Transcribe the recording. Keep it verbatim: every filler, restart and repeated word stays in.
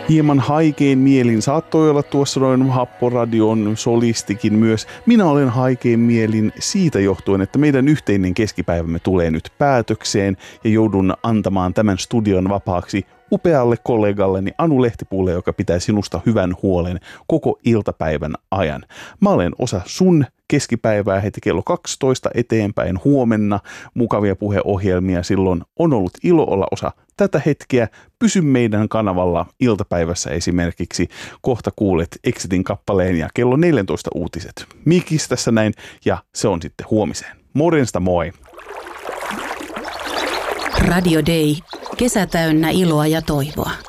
Hieman haikein mielin saattoi olla tuossa noin Happoradion solistikin myös. Minä olen haikein mielin siitä johtuen, että meidän yhteinen keskipäivämme tulee nyt päätökseen ja joudun antamaan tämän studion vapaaksi upealle kollegalleni Anu Lehtipuulle, joka pitää sinusta hyvän huolen koko iltapäivän ajan. Mä olen osa sun keskipäivää heti kello kaksitoista eteenpäin huomenna. Mukavia puheohjelmia silloin. On ollut ilo olla osa tätä hetkeä. Pysy meidän kanavalla iltapäivässä esimerkiksi. Kohta kuulet Exitin kappaleen ja kello neljätoista uutiset. Mikis tässä näin ja se on sitten huomiseen. Morjesta moi! Radio Day. Kesä täynnä iloa ja toivoa.